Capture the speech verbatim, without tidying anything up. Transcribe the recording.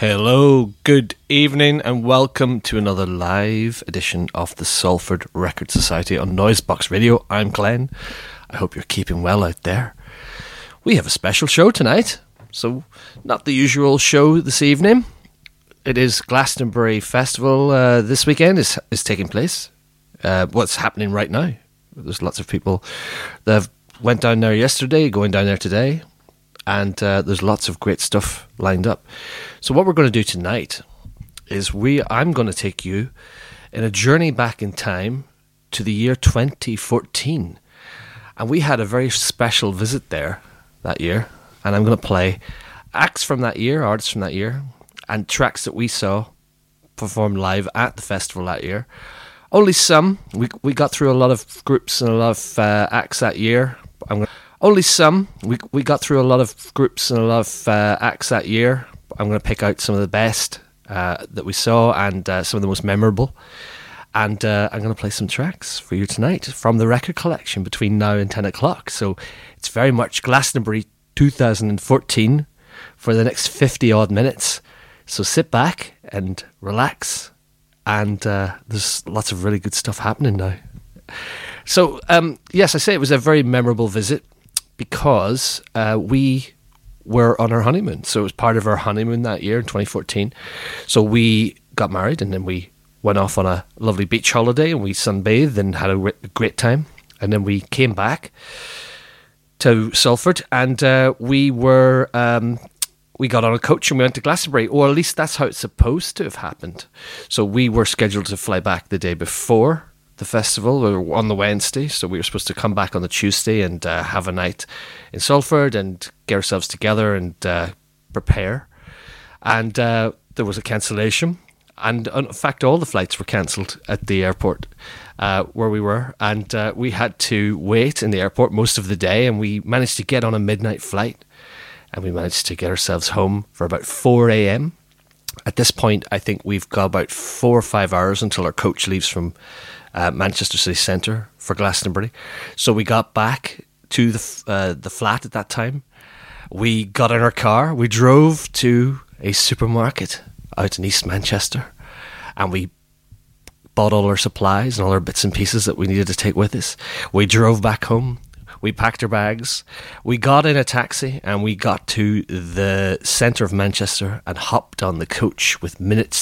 Hello, good evening, and welcome to another live edition of the Salford Record Society on Noisebox Radio. I'm Glenn. I hope you're keeping well out there. We have a special show tonight, so not the usual show this evening. It is Glastonbury Festival uh, this weekend is is taking place. Uh, what's happening right now? There's lots of people that have went down there yesterday, going down there today. And uh, there's lots of great stuff lined up. So what we're going to do tonight is we I'm going to take you in a journey back in time to the year twenty fourteen. And we had a very special visit there that year. And I'm going to play acts from that year, artists from that year, and tracks that we saw performed live at the festival that year. Only some. We we got through a lot of groups and a lot of uh, acts that year. I'm going to Only some. We we got through a lot of groups and a lot of uh, acts that year. I'm going to pick out some of the best uh, that we saw and uh, some of the most memorable. And uh, I'm going to play some tracks for you tonight from the record collection between now and ten o'clock. So it's very much Glastonbury twenty fourteen for the next fifty odd minutes. So sit back and relax. And uh, there's lots of really good stuff happening now. So, um, yes, I say it was a very memorable visit, because uh, we were on our honeymoon. So it was part of our honeymoon that year in twenty fourteen. So we got married and then we went off on a lovely beach holiday and we sunbathed and had a re- great time. And then we came back to Salford and uh, we were um, we got on a coach and we went to Glastonbury, or at least that's how it's supposed to have happened. So we were scheduled to fly back the day before the festival, or on the Wednesday, so we were supposed to come back on the Tuesday and uh, have a night in Salford and get ourselves together and uh, prepare. And uh, there was a cancellation, and in fact all the flights were cancelled at the airport uh, where we were, and uh, we had to wait in the airport most of the day, and we managed to get on a midnight flight, and we managed to get ourselves home for about four a.m. At this point, I think we've got about four or five hours until our coach leaves from Uh, Manchester City Centre for Glastonbury. So we got back to the uh, the flat at that time. We got in our car. We drove to a supermarket out in East Manchester, and we bought all our supplies and all our bits and pieces that we needed to take with us. We drove back home. We packed our bags. We got in a taxi and we got to the centre of Manchester and hopped on the coach with minutes